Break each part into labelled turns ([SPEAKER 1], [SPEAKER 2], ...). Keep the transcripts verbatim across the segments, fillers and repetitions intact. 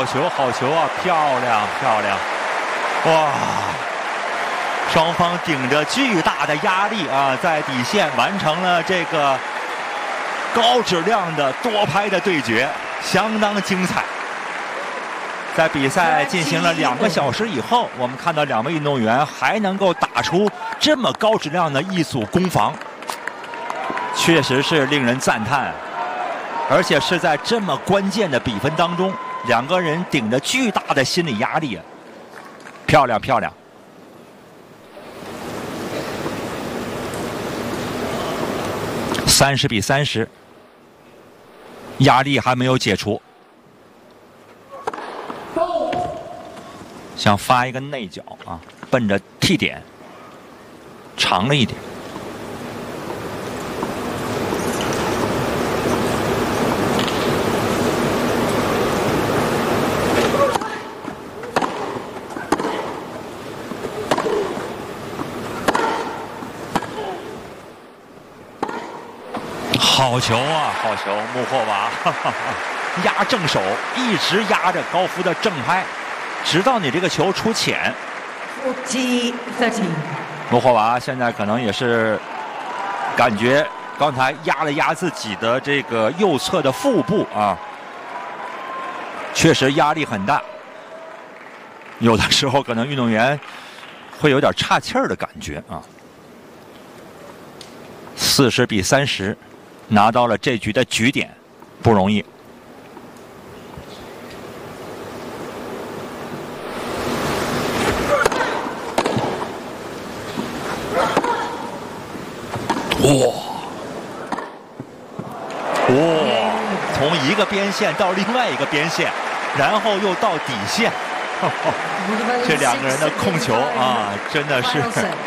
[SPEAKER 1] 好球，好球啊！漂亮，漂亮！哇，双方顶着巨大的压力啊，在底线完成了这个高质量的多拍的对决，相当精彩。在比赛进行了两个小时以后，我们看到两位运动员还能够打出这么高质量的一组攻防，确实是令人赞叹。而且是在这么关键的比分当中，两个人顶着巨大的心理压力，漂亮漂亮。三十比三十，压力还没有解除。想发一个内角啊，奔着 T 点，长了一点。好球啊，好球！穆霍娃哈哈哈压正手，一直压着高夫的正拍，直到你这个球出浅。穆霍娃现在可能也是感觉刚才压了压自己的这个右侧的腹部啊，确实压力很大。有的时候可能运动员会有点岔气儿的感觉啊。四十比三十。拿到了这局的局点，不容易。哇哇！从一个边线到另外一个边线，然后又到底线，呵呵这两个人的控球啊，真的是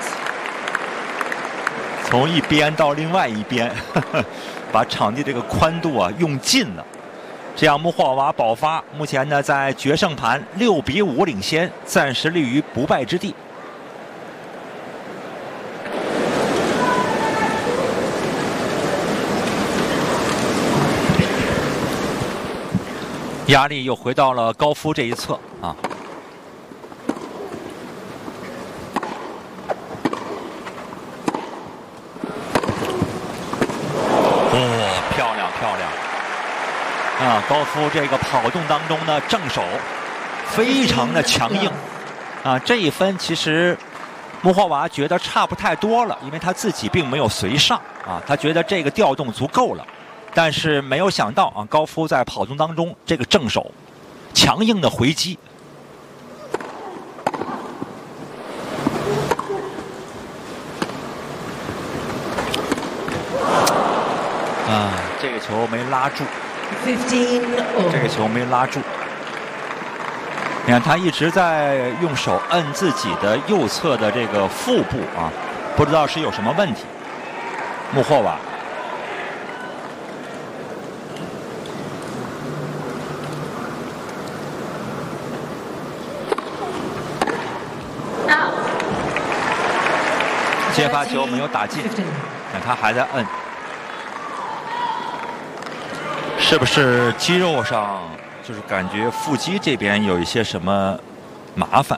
[SPEAKER 1] 从一边到另外一边，呵呵把场地这个宽度啊用尽了。这样穆霍娃爆发，目前呢在决胜盘六比五领先，暂时立于不败之地。压力又回到了高夫这一侧啊。啊，高夫这个跑动当中的正手非常的强硬啊，这一分其实穆霍娃觉得差不太多了，因为他自己并没有随上啊，他觉得这个调动足够了，但是没有想到啊，高夫在跑动当中这个正手强硬的回击。啊，这个球没拉住。这个球没拉住，你看他一直在用手摁自己的右侧的这个腹部啊，不知道是有什么问题。穆霍娃，接发球没有打进，看他还在摁。是不是肌肉上就是感觉腹肌这边有一些什么麻烦？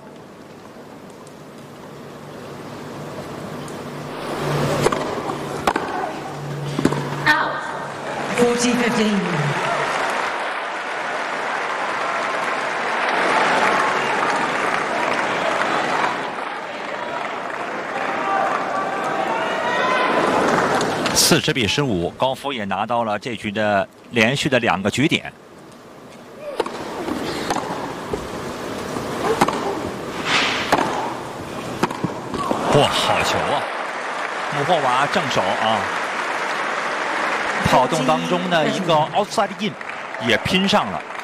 [SPEAKER 1] 四十比十五，高夫也拿到了这局的连续的两个局点。哇，好球啊！穆霍娃正手啊，跑动当中的一个 outside in 也拼上了。